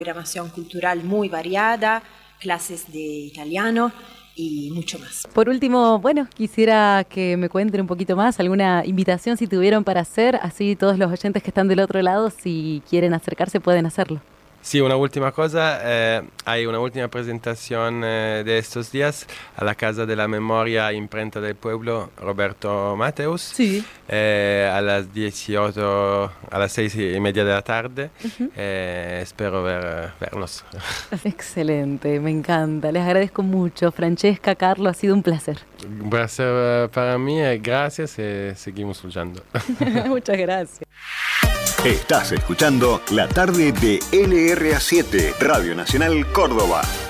Programación cultural muy variada, clases de italiano y mucho más. Por último, bueno, quisiera que me cuenten un poquito más, alguna invitación si tuvieron para hacer, así todos los oyentes que están del otro lado, si quieren acercarse, pueden hacerlo. Sí, una última cosa, hay una última presentación de estos días a la Casa de la Memoria Imprenta del Pueblo Roberto Mateus, Sí. a las 18, a las 6:30 de la tarde. Espero vernos. Excelente, me encanta, les agradezco mucho. Francesca, Carlo, ha sido un placer. Un placer para mí, gracias y seguimos luchando. Muchas gracias. Estás escuchando La Tarde de LRA7, Radio Nacional Córdoba.